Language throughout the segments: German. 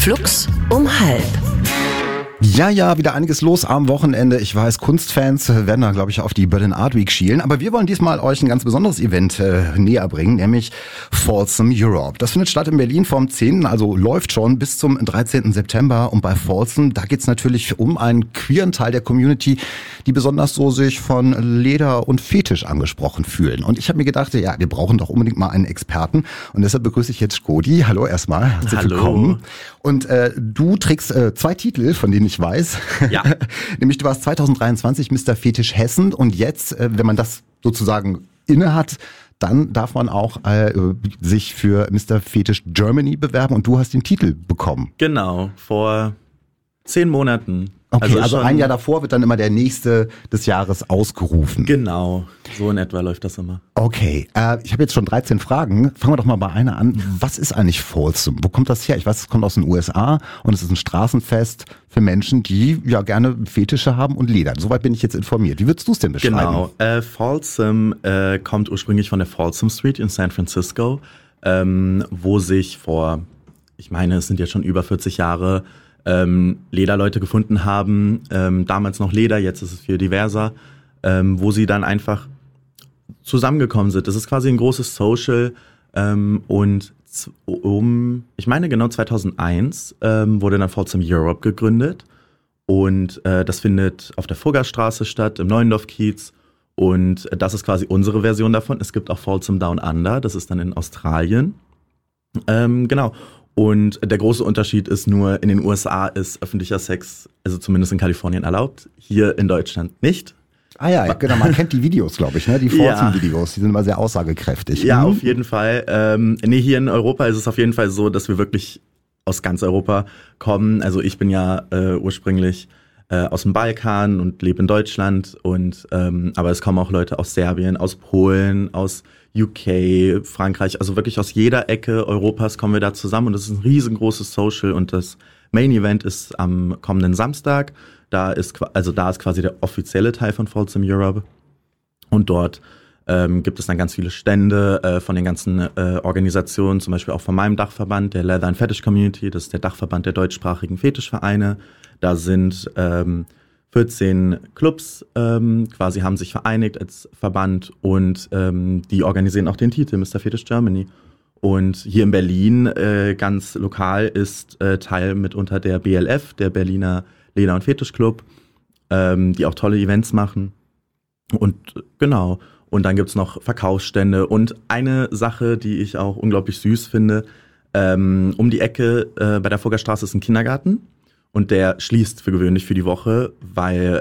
Flux um halb. Ja, wieder einiges los am Wochenende. Ich weiß, Kunstfans werden da, glaube ich, auf die Berlin Art Week schielen. Aber wir wollen diesmal euch ein ganz besonderes Event näher bringen, nämlich Folsom Europe. Das findet statt in Berlin vom 10., also läuft schon bis zum 13. September. Und bei Folsom, da geht's natürlich um einen queeren Teil der Community, die besonders so sich von Leder und Fetisch angesprochen fühlen. Und ich habe mir gedacht, ja, wir brauchen doch unbedingt mal einen Experten. Und deshalb begrüße ich jetzt Skodi. Hallo erstmal, herzlich willkommen. Und du trägst 2 Titel, von denen ich weiß. Ja. Nämlich du warst 2023 Mr. Fetisch Hessen und jetzt, wenn man das sozusagen inne hat, dann darf man auch sich für Mr. Fetisch Germany bewerben und du hast den Titel bekommen. Genau, vor 10 Monaten. Okay, also ein Jahr davor wird dann immer der nächste des Jahres ausgerufen. Genau, so in etwa läuft das immer. Okay, ich habe jetzt schon 13 Fragen. Fangen wir doch mal bei einer an. Was ist eigentlich Folsom? Wo kommt das her? Ich weiß, es kommt aus den USA und es ist ein Straßenfest für Menschen, die ja gerne Fetische haben und Leder. Soweit bin ich jetzt informiert. Wie würdest du es denn beschreiben? Genau, Folsom kommt ursprünglich von der Folsom Street in San Francisco, wo sich vor, ich meine, es sind jetzt schon über 40 Jahre, Lederleute gefunden haben, damals noch Leder, jetzt ist es viel diverser, wo sie dann einfach zusammengekommen sind. Das ist quasi ein großes Social und ich meine genau 2001 wurde dann Folsom Europe gegründet und das findet auf der Fuggerstraße statt, im Neuendorf-Kiez und das ist quasi unsere Version davon. Es gibt auch Folsom Down Under, das ist dann in Australien. Genau. Und der große Unterschied ist nur, in den USA ist öffentlicher Sex, also zumindest in Kalifornien, erlaubt, hier in Deutschland nicht. Ah ja, genau, man kennt die Videos, glaube ich, ne? Die Folsom-Videos, die sind immer sehr aussagekräftig. Ja, auf jeden Fall. Hier in Europa ist es auf jeden Fall so, dass wir wirklich aus ganz Europa kommen. Also ich bin ja ursprünglich aus dem Balkan und lebe in Deutschland und aber es kommen auch Leute aus Serbien, aus Polen, aus UK, Frankreich, also wirklich aus jeder Ecke Europas kommen wir da zusammen und das ist ein riesengroßes Social und das Main Event ist am kommenden Samstag. Da ist quasi der offizielle Teil von Folsom Europe und dort gibt es dann ganz viele Stände von den ganzen Organisationen, zum Beispiel auch von meinem Dachverband, der Leather and Fetish Community, das ist der Dachverband der deutschsprachigen Fetischvereine. Da sind 14 Clubs quasi haben sich vereinigt als Verband und die organisieren auch den Titel Mr. Fetish Germany. Und hier in Berlin ganz lokal ist Teil mitunter der BLF, der Berliner Leder- und Fetischclub, die auch tolle Events machen. Und genau. Und dann gibt's noch Verkaufsstände. Und eine Sache, die ich auch unglaublich süß finde, um die Ecke bei der Fuggerstraße ist ein Kindergarten. Und der schließt für gewöhnlich für die Woche, weil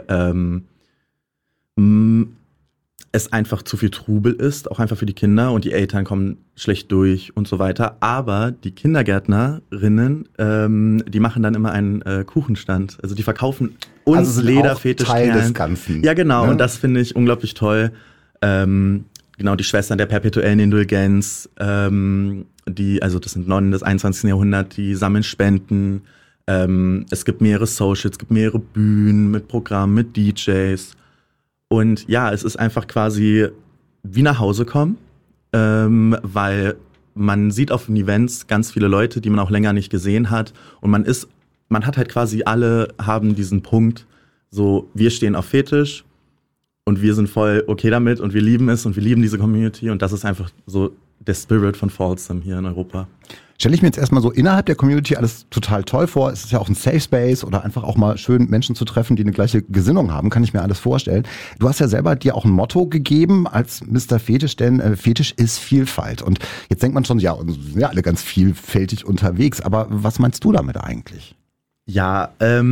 es einfach zu viel Trubel ist, auch einfach für die Kinder und die Eltern kommen schlecht durch und so weiter. Aber die Kindergärtnerinnen, die machen dann immer einen Kuchenstand. Also die verkaufen uns also Lederfetischperlen. Teil des Ganzen. Ja, genau. Ne? Und das finde ich unglaublich toll. Genau, die Schwestern der perpetuellen Indulgenz, das sind Nonnen des 21. Jahrhunderts, die sammeln Spenden. Es gibt mehrere Socials, es gibt mehrere Bühnen mit Programmen, mit DJs. Und ja, es ist einfach quasi wie nach Hause kommen, weil man sieht auf den Events ganz viele Leute, die man auch länger nicht gesehen hat. Und man hat halt quasi alle haben diesen Punkt, so wir stehen auf Fetisch und wir sind voll okay damit und wir lieben es und wir lieben diese Community. Und das ist einfach so der Spirit von Folsom hier in Europa. Stelle ich mir jetzt erstmal so innerhalb der Community alles total toll vor. Es ist ja auch ein Safe Space oder einfach auch mal schön Menschen zu treffen, die eine gleiche Gesinnung haben, kann ich mir alles vorstellen. Du hast ja selber dir auch ein Motto gegeben als Mr. Fetisch, denn Fetisch ist Vielfalt. Und jetzt denkt man schon, ja, wir sind ja alle ganz vielfältig unterwegs. Aber was meinst du damit eigentlich? Ja,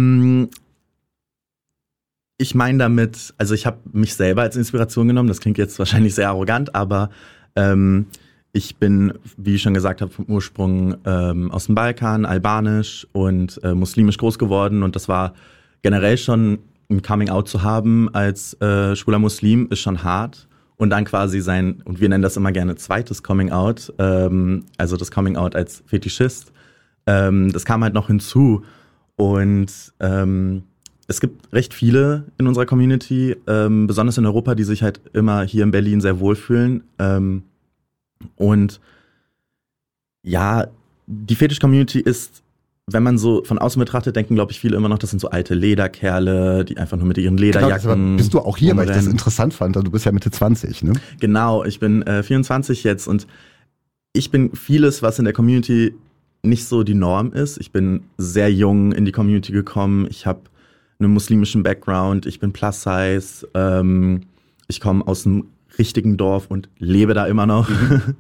ich meine damit, also ich habe mich selber als Inspiration genommen. Das klingt jetzt wahrscheinlich sehr arrogant, aber ich bin, wie ich schon gesagt habe, vom Ursprung aus dem Balkan, albanisch und muslimisch groß geworden. Und das war generell schon ein Coming-out zu haben als schwuler Muslim, ist schon hart. Und dann quasi und wir nennen das immer gerne zweites Coming-out, also das Coming-out als Fetischist. Das kam halt noch hinzu. Und es gibt recht viele in unserer Community, besonders in Europa, die sich halt immer hier in Berlin sehr wohlfühlen. Und ja, die Fetisch-Community ist wenn man so von außen betrachtet, denken, glaube ich, viele immer noch, das sind so alte Lederkerle, die einfach nur mit ihren Lederjacken. Genau, bist du auch hier, umrennen. weil ich das interessant fand. Du bist ja Mitte 20, ne? Genau, ich bin 24 jetzt und ich bin vieles, was in der Community nicht so die Norm ist. Ich bin sehr jung in die Community gekommen. Ich habe einen muslimischen Background. Ich bin plus size. Ich komme aus einem richtigen Dorf und lebe da immer noch.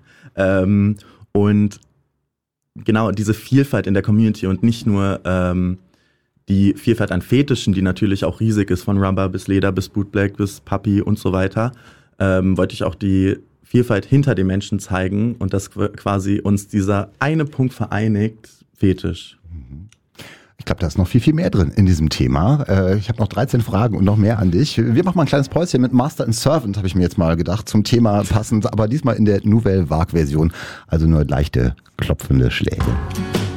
Und genau diese Vielfalt in der Community und nicht nur die Vielfalt an Fetischen, die natürlich auch riesig ist, von Rubber bis Leder bis Bootblack bis Puppy und so weiter, wollte ich auch die Vielfalt hinter den Menschen zeigen und dass quasi uns dieser eine Punkt vereinigt, Fetisch. Ich glaube, da ist noch viel, viel mehr drin in diesem Thema. Ich habe noch 13 Fragen und noch mehr an dich. Wir machen mal ein kleines Päuschen mit Master and Servant, habe ich mir jetzt mal gedacht, zum Thema passend, aber diesmal in der Nouvelle Vague Version, also nur leichte klopfende Schläge.